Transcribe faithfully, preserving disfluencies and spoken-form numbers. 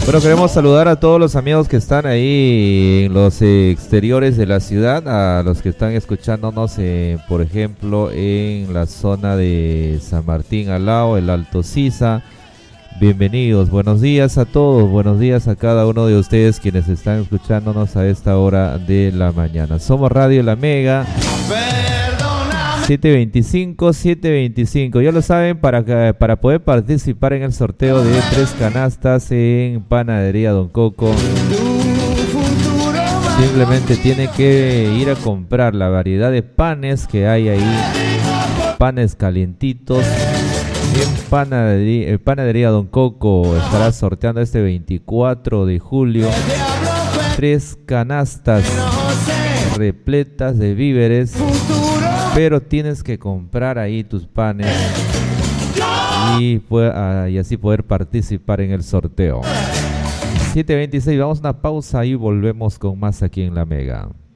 Bueno, queremos saludar a todos los amigos que están ahí en los eh, exteriores de la ciudad, a los que están escuchándonos, eh, por ejemplo, en la zona de San Martín al lado, el Alto Sisa. Bienvenidos, buenos días a todos, buenos días a cada uno de ustedes quienes están escuchándonos a esta hora de la mañana. Somos Radio La Mega. siete veinticinco, siete veinticinco. Ya lo saben, para, que, para poder participar en el sorteo de tres canastas en Panadería Don Coco, simplemente tiene que ir a comprar la variedad de panes que hay ahí, panes calientitos. En Panadería, en Panadería Don Coco estará sorteando este veinticuatro de julio tres canastas repletas de víveres, pero tienes que comprar ahí tus panes y, uh, y así poder participar en el sorteo. siete veintiséis, vamos a una pausa y volvemos con más aquí en La Mega.